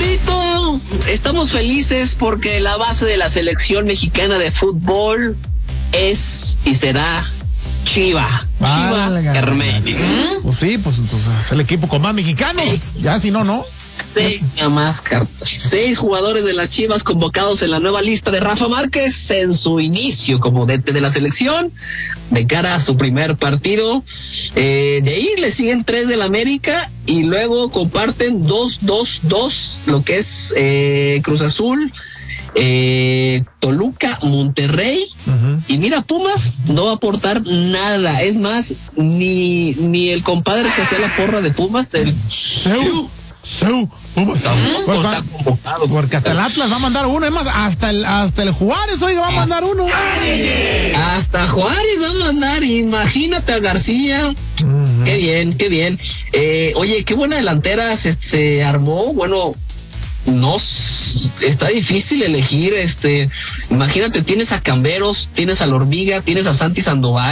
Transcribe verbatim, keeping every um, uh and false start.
Pedrito, estamos felices porque la base de la selección mexicana de fútbol es y será Chiva. Chiva Herménico. Pues sí, pues entonces es el equipo con más mexicanos. Seis. Ya si no, no. Seis más seis jugadores de las Chivas convocados en la nueva lista de Rafa Márquez en su inicio como D T de la selección de cara a su primer partido. Eh, de ahí le siguen tres del América y luego comparten dos, dos, dos, lo que es eh, Cruz Azul, eh, Toluca, Monterrey. Uh-huh. Y mira, Pumas no va a aportar nada. Es más, ni, ni el compadre que hacía la porra de Pumas, el Seu. Seu, Pumas. Porque, está convocado, porque hasta el Atlas va a mandar uno, es más, hasta el, hasta el Juárez hoy va a mandar uno. Hasta Juárez va a mandar, imagínate a García. Uh-huh. Qué bien, qué bien. Eh, oye, qué buena delantera se, se armó. Bueno, no está difícil elegir, este, imagínate, tienes a Camberos, tienes a La Hormiga, tienes a Santi Sandoval.